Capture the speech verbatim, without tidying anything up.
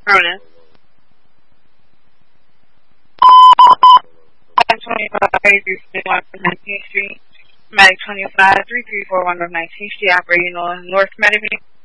Ronan. twenty-five, thirty-three, nineteenth Street. Mag twenty-five, three three four one North nineteenth Street, operating on North Medivine.